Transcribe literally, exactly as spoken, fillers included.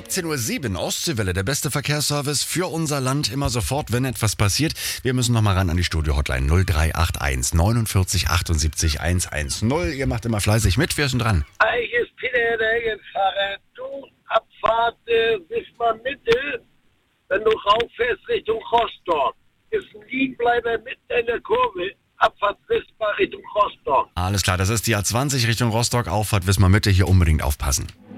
siebzehn Uhr sieben, Ostseewelle, der beste Verkehrsservice für unser Land, immer sofort, wenn etwas passiert. Wir müssen noch mal ran an die Studio-Hotline null drei acht eins neunundvierzig achtundsiebzig hundertzehn. Ihr macht immer fleißig mit, wir sind dran. Hi, hier ist Peter, der Regenfahrer. Du, Abfahrt äh, Wismar Mitte, wenn du rauffährst Richtung Rostock, ist ein Liegenbleiber mitten in der Kurve. Abfahrt Wismar Richtung Rostock. Alles klar, das ist die A zwanzig Richtung Rostock, Auffahrt Wismar Mitte, hier unbedingt aufpassen.